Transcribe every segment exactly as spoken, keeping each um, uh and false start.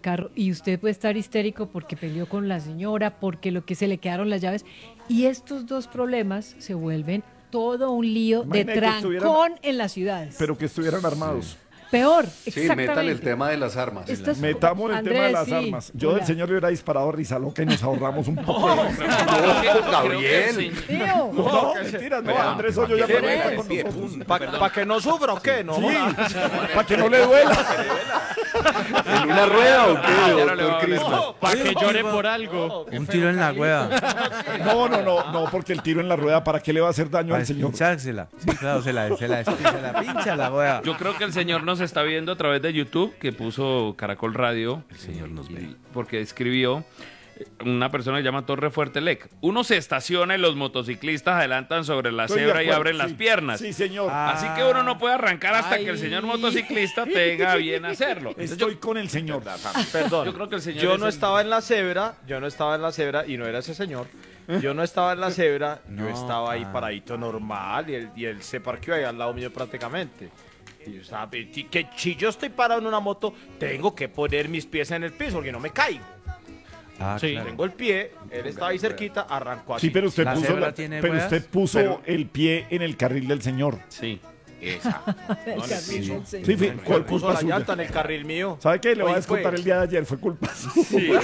carro y usted puede estar histérico porque peleó con la señora, porque lo que se le quedaron las llaves. Y estos dos problemas se vuelven todo un lío de Imagina que trancón estuvieran- en las ciudades. Pero que estuvieran armados. Peor, Sí, exactamente. métale el tema de las armas. Esto es- Metamos el Andrés, tema de las sí. armas. Yo Hola. del señor le hubiera disparado a Rizaloca y nos ahorramos un poco. de- Gabriel. Tío, No, mentiras, no, Vea, Andrés Hoyo ya ¿qué no ves? está con nosotros. ¿Para que no sufra o qué? No, Sí, joda. para que no le duela. ¿En una rueda o qué, Ya no le va doctor a Cristian? doler. Para que llore por algo. Un tiro en la rueda. No, no, no, no, porque el tiro en la rueda, ¿para qué le va a hacer daño Para al señor? pinchársela. Sí, claro, se la, se la, se la pincha la rueda. Yo creo que el señor nos está viendo a través de YouTube, que puso Caracol Radio. El señor nos ve. Porque escribió eh, una persona que se llama Torre Fuerte Lec. Uno se estaciona y los motociclistas adelantan sobre la Estoy de cebra y acuerdo, abren sí. las piernas. Sí, señor. Así que uno no puede arrancar hasta Ay. que el señor motociclista tenga bien hacerlo. Entonces, Estoy con el señor. Perdón. Yo creo que el señor Yo es no el- estaba en la cebra, yo no estaba en la cebra y no era ese señor. Yo no estaba en la cebra, yo No, estaba ahí ah. paradito normal y él, y él se parqueó ahí al lado mío prácticamente. Y yo estaba, y que si yo estoy parado en una moto, tengo que poner mis pies en el piso porque no me caigo. Ah, Sí. claro. Tengo el pie, él estaba ahí cerquita, arrancó así. Sí, pero usted ¿La puso, cebra la- tiene pero ruedas? usted puso Pero- el pie en el carril del señor. Sí. Esa. el No, en el carril piso. del señor. Sí, fue, Él ¿cuál puso culpa la suya? llanta en el carril mío. ¿Sabe qué? Le voy a Oye, descontar pues. el día de ayer, fue culpa suya.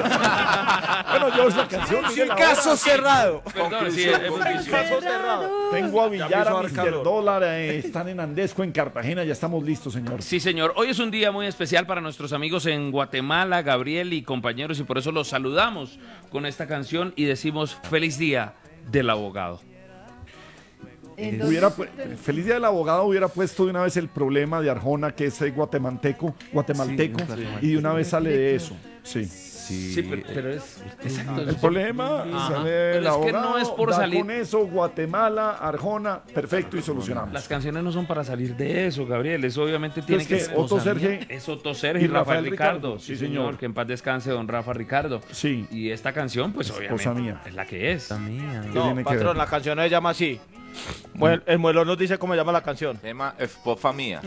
Bueno, yo esa canción. mire la Caso hora. cerrado. Perdón, sí, hemos dicho- Caso cerrado. Tengo a Ya Villar, empezó a a dar mister calor. Dólar, eh, están en Andesco, en Cartagena, ya estamos listos, señor. Sí, señor. Hoy es un día muy especial para nuestros amigos en Guatemala, Gabriel y compañeros, y por eso los saludamos con esta canción y decimos feliz día del abogado. Entonces, Hubiera, pu- feliz día del abogado, hubiera puesto de una vez el problema de Arjona, que es eh, guatemalteco, guatemalteco, Sí, guatemalteco. y de una vez sale de eso. Sí. Sí, Sí, pero, pero es... Exacto. El problema Ajá. sale Pero el es que abogado, no es por da salir- con eso, Guatemala, Arjona, perfecto, y solucionamos. Las canciones no son para salir de eso, Gabriel. Eso obviamente tiene Entonces, que ¿qué? ser... Otto Serge Es Otto Sergio y, y Rafael, Rafael Ricardo. Ricardo. Sí, Sí, señor. señor. Que en paz descanse don Rafa Ricardo. Sí. Y esta canción, pues Esposa obviamente, mía. es la que es. Esta mía. ¿Qué No, tiene que patrón, ver? la canción no se llama así. Mue- El muelón nos dice cómo se llama la canción. Tema esposa mía.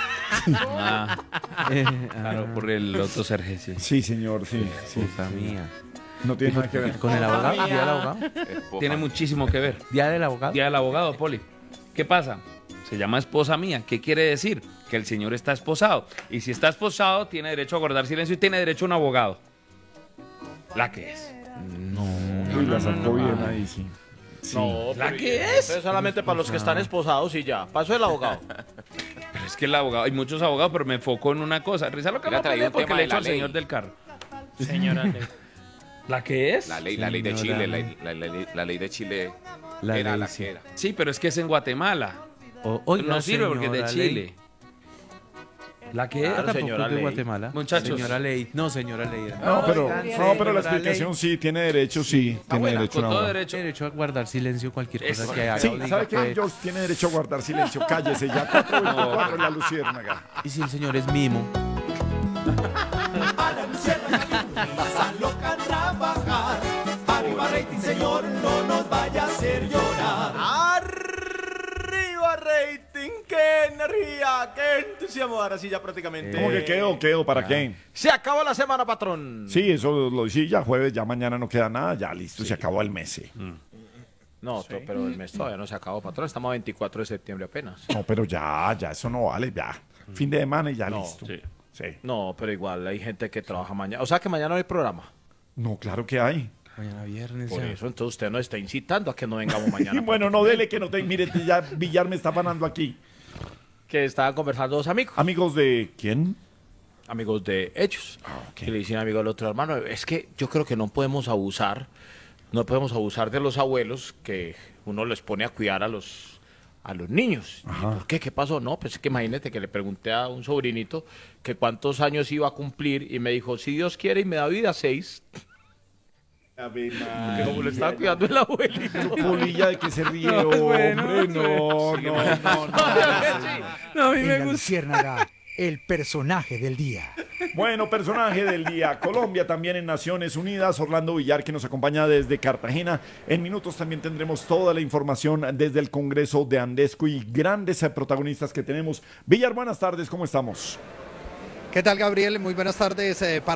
Ah, Eh, claro, por el Otto Sergio, sí. Sí, señor, sí. sí. Puta mía. No tiene nada que ver. ¿Con el abogado? ¿Día del abogado? Esposa Tiene muchísimo que ver. ¿Día del abogado? Día del abogado, Poli. ¿Qué pasa? Se llama esposa mía. ¿Qué quiere decir? Que el señor está esposado. Y si está esposado, tiene derecho a guardar silencio y tiene derecho a un abogado. La que es. Uy, la sacó bien ahí, sí. No, ¿La pero que y- es? eso es solamente para los que están esposados y ya. Paso el abogado. Pero es que el abogado, hay muchos abogados, pero me enfoco en una cosa. Risa lo que Hubiera no traído aprende un porque tema le de echo la al ley. señor del carro. Señora Ley. ¿La que es? La ley, la ley de Señora Chile, la, ley. la- la- la ley de Chile La era ley, la sí. que era. Sí, pero es que es en Guatemala. O- oiga, no sirve porque es de señora Chile. Ley. ¿La que Claro, es? Tampoco señora es de Ley. Muguatemala. Muchachos. Señora Ley. No, señora Ley. era. No, pero, Oiga, no, pero la señora explicación Ley. sí, tiene derecho, sí, tiene buena, derecho con a todo una- derecho. Derecho a guardar silencio cualquier cosa Eso. que haga. Sí, o diga, ¿sabe qué? pues. George tiene derecho a guardar silencio. Cállese ya, cuatro veinticuatro en la luciérnaga. Y si el señor es mimo. A la luciérnaga vas a loca a trabajar. Arriba rating, señor, no nos vaya a hacer llorar. ¡Arriba rating! ¡Qué energía! ¡Qué entusiasmo! Ahora sí ya prácticamente. ¿Cómo que quedó? ¿Quedó? ¿Para qué? Se acabó la semana, patrón. Sí, eso lo hice ya jueves, ya mañana no queda nada, ya listo, se acabó el mes. sí. No, to- pero el mes todavía no se acabó, patrón. Estamos a veinticuatro de septiembre apenas. No, pero ya, ya, eso no vale, ya. Fin de semana y ya No, listo. sí. Sí. No, pero igual hay gente que trabaja mañana. O sea que mañana no hay programa. No, claro que hay. Mañana viernes. Por ya. eso entonces usted nos está incitando a que no vengamos mañana. Y bueno, no dele que no te... Mire, ya Villar me está panando aquí. Que estaban conversando dos amigos. Amigos de... ¿Quién? Amigos de ellos. ok. Que le dicen amigo al otro hermano. Es que yo creo que no podemos abusar. No podemos abusar de los abuelos que uno les pone a cuidar a los a los niños. ¿Y por qué? ¿Qué pasó? No, pues es que imagínate que le pregunté a un sobrinito que cuántos años iba a cumplir y me dijo, si Dios quiere y me da vida, seis. Que como le estaba cuidando el abuelito. Polilla, ¿de que se ríe, hombre? No, no, no, no. No, a mí En me la gusta. luciérnaga, el personaje del día. Bueno, personaje del día. Colombia también en Naciones Unidas. Orlando Villar, que nos acompaña desde Cartagena. En minutos también tendremos toda la información desde el Congreso de Andesco y grandes eh, protagonistas que tenemos. Villar, buenas tardes, ¿cómo estamos? ¿Qué tal, Gabriel? Muy buenas tardes eh, para